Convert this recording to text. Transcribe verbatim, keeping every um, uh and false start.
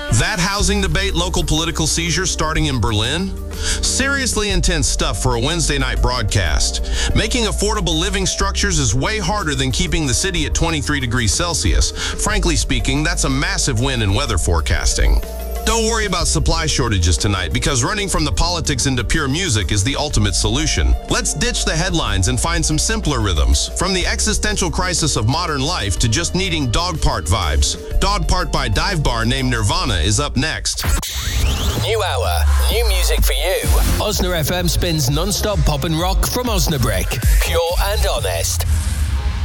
That housing debate, local political seizure starting in Berlin? Seriously intense stuff for a Wednesday night broadcast. Making affordable living structures is way harder than keeping the city at twenty-three degrees Celsius. Frankly speaking, that's a massive win in weather forecasting. Don't worry about supply shortages tonight, because running from the politics into pure music is the ultimate solution. Let's ditch the headlines and find some simpler rhythms. From the existential crisis of modern life to just needing dog part vibes. Dog Part by Dive Bar named Nirvana is up next. New hour, new music for you. Osna F M spins non-stop pop and rock from Osnabrück. Pure and honest.